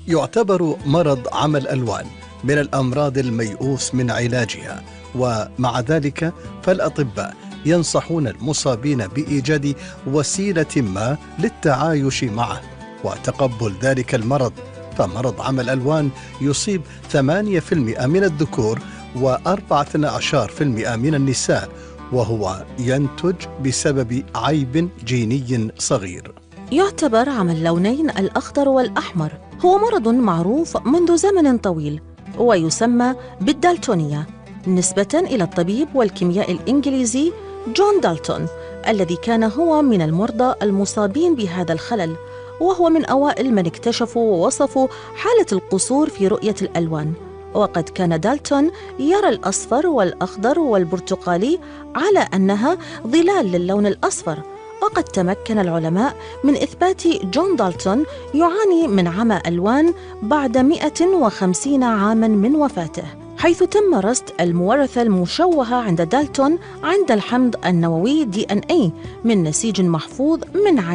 يعتبر مرض عمى الألوان من الأمراض الميؤوس من علاجها، ومع ذلك فالأطباء ينصحون المصابين بإيجاد وسيلة ما للتعايش معه وتقبل ذلك المرض. فمرض عمى الألوان يصيب 8% من الذكور و14% من النساء، وهو ينتج بسبب عيب جيني صغير. يعتبر عمى اللونين الأخضر والأحمر هو مرض معروف منذ زمن طويل، ويسمى بالدالتونية نسبة إلى الطبيب والكيميائي الإنجليزي جون دالتون، الذي كان هو من المرضى المصابين بهذا الخلل، وهو من أوائل من اكتشفوا ووصفوا حالة القصور في رؤية الألوان. وقد كان دالتون يرى الأصفر والأخضر والبرتقالي على أنها ظلال للون الأصفر. وقد تمكن العلماء من إثبات جون دالتون يعاني من عمى ألوان بعد 150 عاماً من وفاته، حيث تم رصد المورثة المشوهة عند دالتون عند الحمض النووي DNA من نسيج محفوظ من